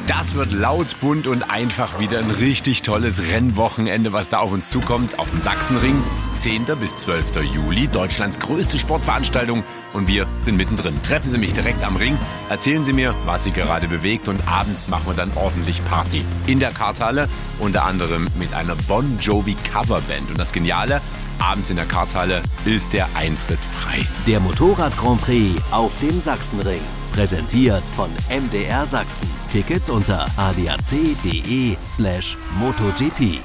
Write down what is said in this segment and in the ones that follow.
Das wird laut, bunt und einfach wieder ein richtig tolles Rennwochenende, was da auf uns zukommt. Auf dem Sachsenring, 10. bis 12. Juli, Deutschlands größte Sportveranstaltung. Und wir sind mittendrin. Treffen Sie mich direkt am Ring, erzählen Sie mir, was Sie gerade bewegt. Und abends machen wir dann ordentlich Party. In der Karthalle, unter anderem mit einer Bon Jovi Coverband. Und das Geniale, abends in der Karthalle ist der Eintritt frei. Der Motorrad Grand Prix auf dem Sachsenring. Präsentiert von MDR Sachsen. Tickets unter adac.de/MotoGP.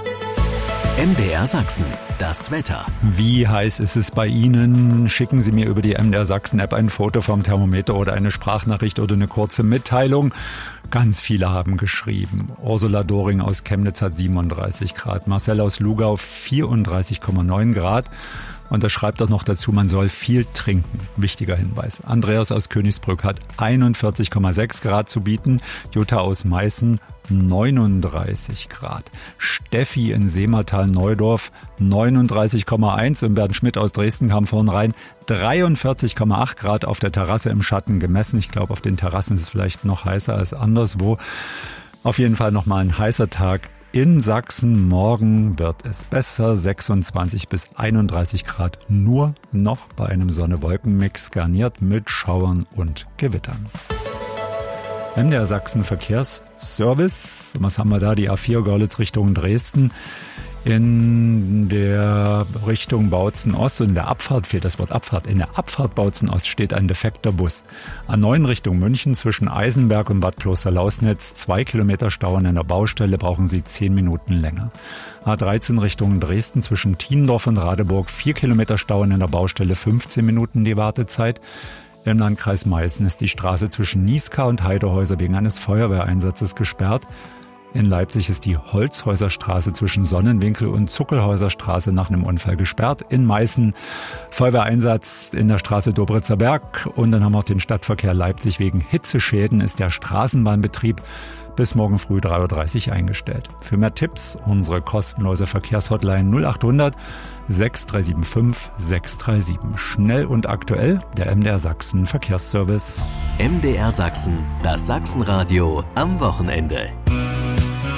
MDR Sachsen. Das Wetter. Wie heiß ist es bei Ihnen? Schicken Sie mir über die MDR Sachsen App ein Foto vom Thermometer oder eine Sprachnachricht oder eine kurze Mitteilung. Ganz viele haben geschrieben. Ursula Doring aus Chemnitz hat 37 Grad. Marcel aus Lugau 34,9 Grad. Und er schreibt auch noch dazu, man soll viel trinken. Wichtiger Hinweis. Andreas aus Königsbrück hat 41,6 Grad zu bieten. Jutta aus Meißen 39 Grad. Steffi in Seemartal-Neudorf 39,1 und Bernd Schmidt aus Dresden kam vorhin rein. 43,8 Grad auf der Terrasse im Schatten gemessen. Ich glaube, auf den Terrassen ist es vielleicht noch heißer als anderswo. Auf jeden Fall nochmal ein heißer Tag. In Sachsen morgen wird es besser, 26 bis 31 Grad, nur noch bei einem Sonne-Wolken-Mix, garniert mit Schauern und Gewittern. MDR Sachsen Verkehrsservice, was haben wir da? Die A4 Görlitz Richtung Dresden. In der Richtung Bautzen Ost und in der Abfahrt fehlt das Wort Abfahrt. In der Abfahrt Bautzen Ost steht ein defekter Bus. A9 Richtung München zwischen Eisenberg und Bad Klosterlausnitz 2 Kilometer Stau an einer Baustelle, brauchen Sie 10 Minuten länger. A13 Richtung Dresden zwischen Tiendorf und Radeburg 4 Kilometer Stau an einer Baustelle, 15 Minuten die Wartezeit. Im Landkreis Meißen ist die Straße zwischen Nieskar und Heidehäuser wegen eines Feuerwehreinsatzes gesperrt. In Leipzig ist die Holzhäuserstraße zwischen Sonnenwinkel und Zuckelhäuserstraße nach einem Unfall gesperrt. In Meißen Feuerwehreinsatz in der Straße Dobritzer Berg. Und dann haben wir auch den Stadtverkehr Leipzig. Wegen Hitzeschäden ist der Straßenbahnbetrieb bis morgen früh 3.30 Uhr eingestellt. Für mehr Tipps unsere kostenlose Verkehrshotline 0800 6375 637. Schnell und aktuell der MDR Sachsen Verkehrsservice. MDR Sachsen, das Sachsenradio am Wochenende.